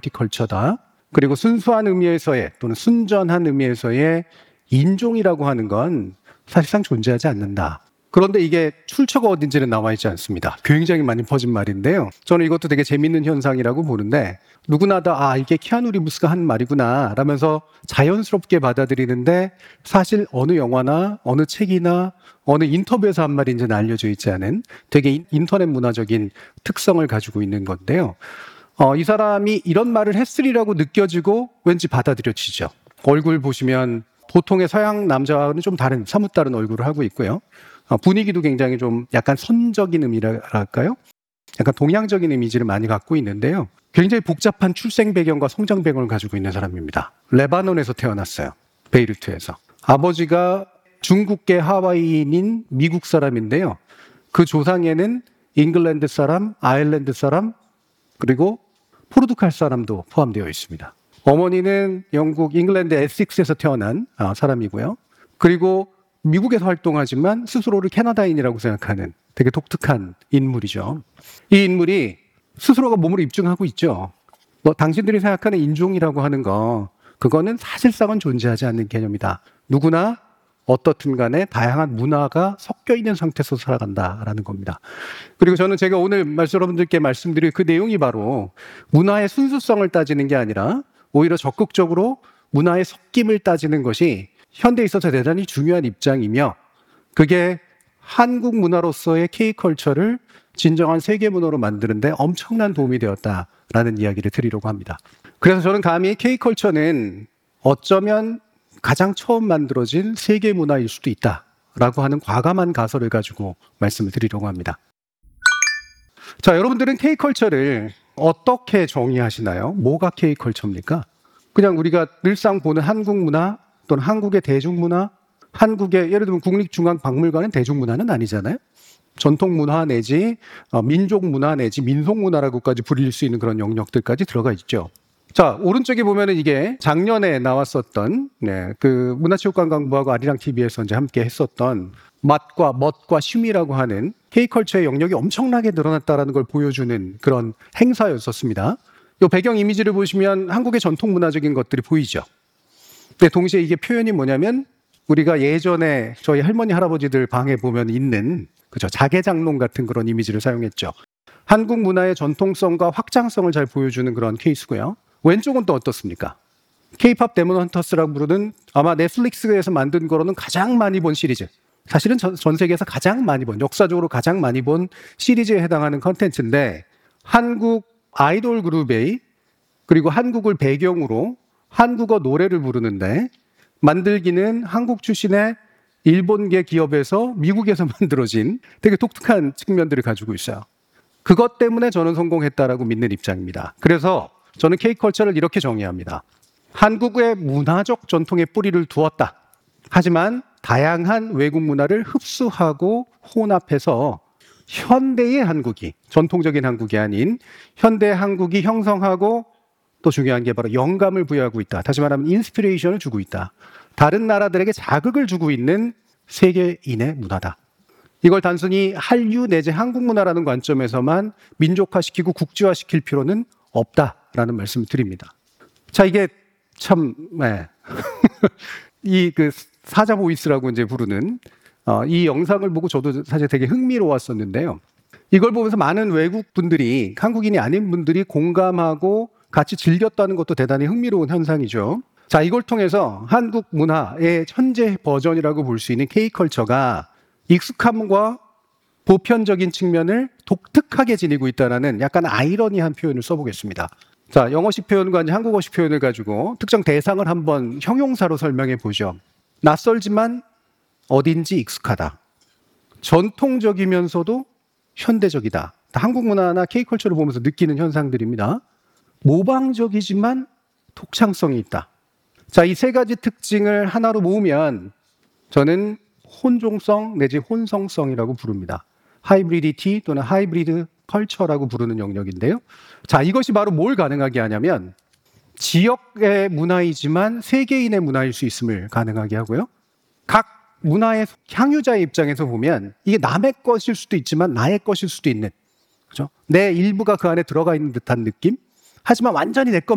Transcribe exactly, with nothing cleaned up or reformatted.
멀티컬처다. 그리고 순수한 의미에서의 또는 순전한 의미에서의 인종이라고 하는 건 사실상 존재하지 않는다. 그런데 이게 출처가 어딘지는 나와 있지 않습니다. 굉장히 많이 퍼진 말인데요. 저는 이것도 되게 재밌는 현상이라고 보는데 누구나 다 아, 이게 키아누 리브스가 한 말이구나 라면서 자연스럽게 받아들이는데 사실 어느 영화나 어느 책이나 어느 인터뷰에서 한 말인지는 알려져 있지 않은 되게 인터넷 문화적인 특성을 가지고 있는 건데요. 어, 이 사람이 이런 말을 했으리라고 느껴지고 왠지 받아들여지죠. 얼굴 보시면 보통의 서양 남자와는 좀 다른, 사뭇 다른 얼굴을 하고 있고요. 어, 분위기도 굉장히 좀 약간 선적인 의미랄까요? 약간 동양적인 이미지를 많이 갖고 있는데요. 굉장히 복잡한 출생 배경과 성장 배경을 가지고 있는 사람입니다. 레바논에서 태어났어요. 베이루트에서. 아버지가 중국계 하와이인인 미국 사람인데요. 그 조상에는 잉글랜드 사람, 아일랜드 사람, 그리고 포르투갈 사람도 포함되어 있습니다. 어머니는 영국 잉글랜드 에섹스에서 태어난 사람이고요. 그리고 미국에서 활동하지만 스스로를 캐나다인이라고 생각하는 되게 독특한 인물이죠. 이 인물이 스스로가 몸으로 입증하고 있죠. 뭐 당신들이 생각하는 인종이라고 하는 거 그거는 사실상은 존재하지 않는 개념이다. 누구나 어떻든 간에 다양한 문화가 섞여 있는 상태에서 살아간다라는 겁니다. 그리고 저는 제가 오늘 여러분들께 말씀드릴 그 내용이 바로 문화의 순수성을 따지는 게 아니라 오히려 적극적으로 문화의 섞임을 따지는 것이 현대에 있어서 대단히 중요한 입장이며 그게 한국 문화로서의 K컬처를 진정한 세계 문화로 만드는데 엄청난 도움이 되었다라는 이야기를 드리려고 합니다. 그래서 저는 감히 K컬처는 어쩌면 가장 처음 만들어진 세계 문화일 수도 있다라고 하는 과감한 가설을 가지고 말씀을 드리려고 합니다. 자, 여러분들은 K컬처를 어떻게 정의하시나요? 뭐가 K컬처입니까? 그냥 우리가 늘상 보는 한국 문화 또는 한국의 대중문화, 한국의 예를 들면 국립중앙박물관은 대중문화는 아니잖아요. 전통문화 내지 민족문화 내지 민속문화라고까지 부릴 수 있는 그런 영역들까지 들어가 있죠. 자, 오른쪽에 보면은 이게 작년에 나왔었던 네, 그 문화체육관광부하고 아리랑티비에서 이제 함께 했었던 맛과 멋과 쉼이라고 하는 K컬처의 영역이 엄청나게 늘어났다라는 걸 보여주는 그런 행사였었습니다. 이 배경 이미지를 보시면 한국의 전통 문화적인 것들이 보이죠. 근데 동시에 이게 표현이 뭐냐면 우리가 예전에 저희 할머니 할아버지들 방에 보면 있는 그죠 자개장롱 같은 그런 이미지를 사용했죠. 한국 문화의 전통성과 확장성을 잘 보여주는 그런 케이스고요. 왼쪽은 또 어떻습니까? K-팝 데몬 헌터스라고 부르는 아마 넷플릭스에서 만든 거로는 가장 많이 본 시리즈. 사실은 전, 전 세계에서 가장 많이 본, 역사적으로 가장 많이 본 시리즈에 해당하는 컨텐츠인데 한국 아이돌 그룹의 그리고 한국을 배경으로 한국어 노래를 부르는데 만들기는 한국 출신의 일본계 기업에서 미국에서 만들어진 되게 독특한 측면들을 가지고 있어요. 그것 때문에 저는 성공했다라고 믿는 입장입니다. 그래서 저는 K컬처를 이렇게 정의합니다. 한국의 문화적 전통에 뿌리를 두었다. 하지만 다양한 외국 문화를 흡수하고 혼합해서 현대의 한국이, 전통적인 한국이 아닌 현대 한국이 형성하고 또 중요한 게 바로 영감을 부여하고 있다. 다시 말하면 인스피레이션을 주고 있다. 다른 나라들에게 자극을 주고 있는 세계인의 문화다. 이걸 단순히 한류 내지 한국 문화라는 관점에서만 민족화시키고 국제화시킬 필요는 없다라는 말씀을 드립니다. 자, 이게 참, 네. 이 그 사자 보이스라고 이제 부르는 어, 이 영상을 보고 저도 사실 되게 흥미로웠었는데요. 이걸 보면서 많은 외국 분들이, 한국인이 아닌 분들이 공감하고 같이 즐겼다는 것도 대단히 흥미로운 현상이죠. 자, 이걸 통해서 한국 문화의 현재 버전이라고 볼 수 있는 K컬처가 익숙함과 보편적인 측면을 독특하게 지니고 있다는 약간 아이러니한 표현을 써보겠습니다. 자, 영어식 표현과 이제 한국어식 표현을 가지고 특정 대상을 한번 형용사로 설명해 보죠. 낯설지만 어딘지 익숙하다. 전통적이면서도 현대적이다. 한국 문화나 K컬처를 보면서 느끼는 현상들입니다. 모방적이지만 독창성이 있다. 자, 이 세 가지 특징을 하나로 모으면 저는 혼종성 내지 혼성성이라고 부릅니다. 하이브리디티 또는 하이브리드 컬처라고 부르는 영역인데요. 자, 이것이 바로 뭘 가능하게 하냐면 지역의 문화이지만 세계인의 문화일 수 있음을 가능하게 하고요. 각 문화의 향유자의 입장에서 보면 이게 남의 것일 수도 있지만 나의 것일 수도 있는, 그죠? 내 일부가 그 안에 들어가 있는 듯한 느낌? 하지만 완전히 내 것